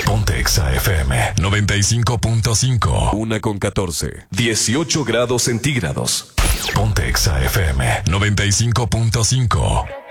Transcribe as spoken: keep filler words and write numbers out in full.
Ponte Exa F M noventa y cinco punto cinco. Una con catorce. dieciocho grados centígrados. Ponte Exa F M noventa y cinco punto cinco.